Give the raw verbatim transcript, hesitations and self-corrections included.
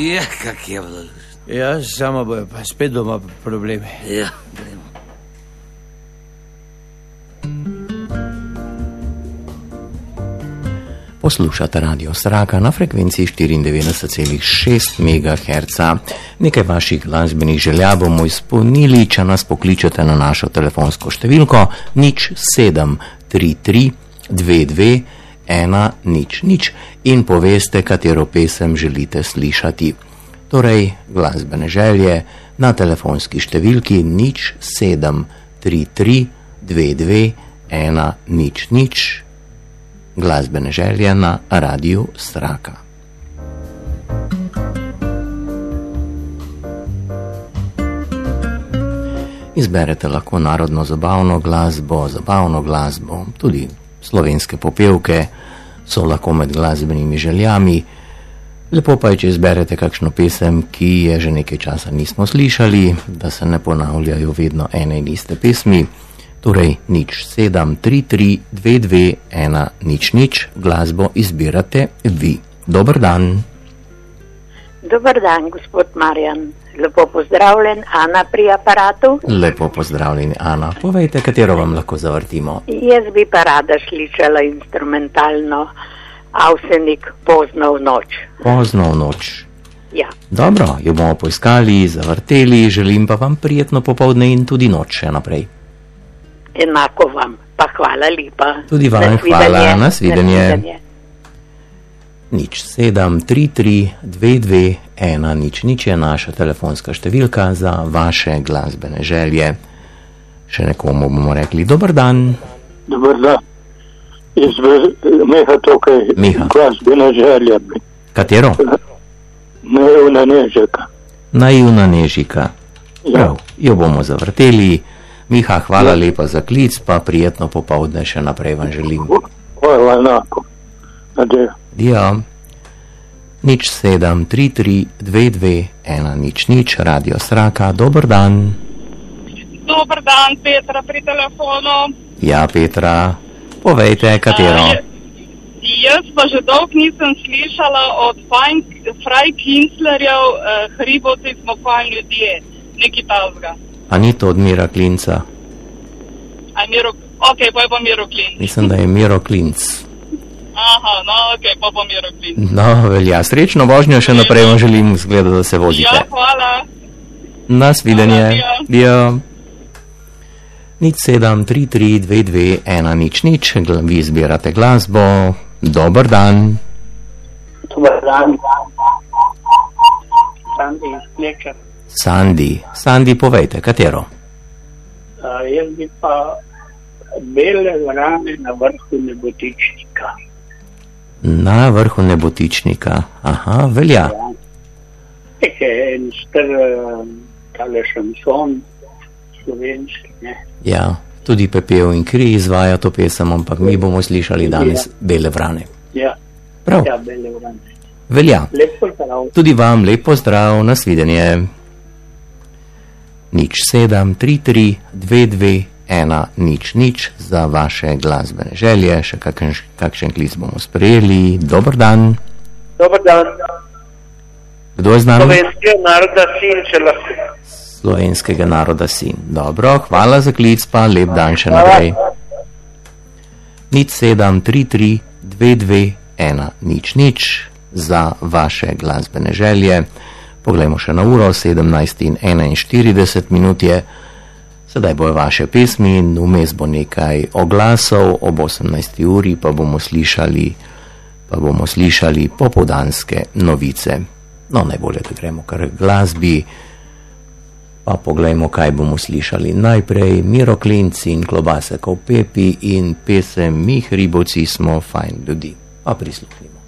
Ja, kak je bilo. Ja, samo bojo pa spet doma probleme. Ja, gremo. Poslušate Radio Straka na frekvenciji štiriindevetdeset celih šest megaherca. Nekaj vaših glasbenih želja bomo izpolnili, če nas pokličete na našo telefonsko številko nič sedem tri tri dve dve ena nič nič in poveste, katero pesem želite slišati. Torej, glasbene želje na telefonski številki nič sedem tri tri dve dve ena nič nič. Glasbene želje na Radiu Straka. Izberete lahko narodno zabavno glasbo, zabavno glasbo, tudi slovenske popevke so lahko med glasbenimi željami. Lepo pa je, če izberete kakšno pesem, ki je že nekaj časa nismo slišali, da se ne ponavljajo vedno ene in iste pesmi. Torej, nič sedem tri tri dve dve ena nič nič, glasbo izbirate vi. Dober dan. Dober dan, gospod Marjan. Lepo pozdravljen, Ana pri aparatu. Lepo pozdravljen, Ana. Povejte, katero vam lahko zavrtimo. Jaz bi pa rada slišala instrumentalno Avsenik Pozno v noč. Pozno v noč. Ja. Dobro, jo bomo poiskali, zavrteli, želim pa vam prijetno popoldne in tudi noč še naprej. Enako vam, pa hvala lepa. Tudi vam hvala, nasvidenje. Nič sedem tri tri dve dve ena nič nič je naša telefonska številka za vaše glasbene želje. Še nekomu bomo rekli dober dan. Dober dan. Jaz bi Miha tukaj. Miha. Glasbene želje. Katero? Naivna Nežika. Naivna Nežika. Ja. Prav, jo bomo zavrteli. Miha, hvala lepa za klic, pa prijetno popoldne še naprej vam želim. Hvala enako. Adijo. Adijo. Nič sedem tri tri dve dve ena nič nič, Radio Straka, dober dan. Dober dan, Petra pri telefonu. Ja, Petra, povejte, katero. Uh, jaz pa že dolgo nisem slišala od Fraj Kinclerjev uh, Hribovci smo fajn ljudje, neki tazga. A ni to od Mira Klinca? A Miro, ok, pa je pa Miro Klinc. Mislim, da je Miro Klinc. Aha, no, ok, pa pa Miro Klinc. No, velja, srečno vožnjo še naprej vam želim, zgleda, da se vozite. Ja, hvala. Nasvidenje. Dio. Nič sedem tri tri dve dve ena nič nič, vi izbirate glasbo. Dober dan. Dober dan. Sandi iz Kleča. Sandi, Sandi, povejte, katero? Uh, jaz bi pa Bele vrane na vrhu Nebotičnika. Na vrhu Nebotičnika, aha, velja. Ja. Je en star tale šanson, slovenski, ne? Ja, tudi Pepel in Kri izvaja to pesem, ampak mi bomo slišali danes ja. Bele vrane. Ja, prav. Ja, Bele vrane. Velja. Lep pozdrav. Tudi vam lep pozdrav, nasvidenje. Nič sedem tri tri dve dve ena nič nič za vaše glasbene želje. Še kakšen, kakšen klic bomo sprejeli. Dober dan. Dober dan. Kdo je z nami? Slovenskega naroda sin, če lahko. Slovenskega naroda sin. Dobro, hvala za klic, pa lep dan še naprej. Nič sedem tri tri dve dve ena nič nič za vaše glasbene želje. Poglejmo še na uro, sedemnajst in enainštirideset minut je. Sedaj bojo vaše pesmi in vmes bo nekaj oglasov, ob osemnajsti uri pa bomo slišali, pa bomo slišali popoldanske novice. No, najbolje, da gremo kar k glasbi, pa poglejmo, kaj bomo slišali. Najprej Miro Klinc in Klobase ko Pepi in pesem Mi Hribovci smo fajn ljudi. Pa prisluhnimo.